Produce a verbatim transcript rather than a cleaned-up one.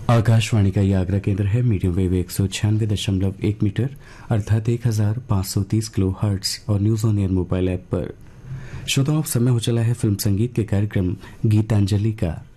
आकाशवाणी का ये आगरा केंद्र है। मीडियम वेव एक सौ छियानवे दशमलव एक मीटर अर्थात एक हजार पाँच सौ तीस किलो हर्ट्स और news on air mobile app पर। श्रोताओं, अब समय हो चला है फिल्म संगीत के कार्यक्रम गीतांजलि का।